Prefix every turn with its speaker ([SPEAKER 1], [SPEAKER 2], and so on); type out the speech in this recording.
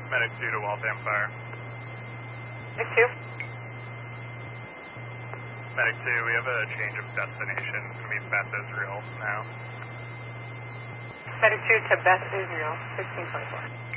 [SPEAKER 1] Medic 2 to Waltham Fire.
[SPEAKER 2] Medic 2.
[SPEAKER 1] Medic 2, we have a change of destination. It's going to be Beth Israel now.
[SPEAKER 2] Medic 2 to Beth Israel, 1624.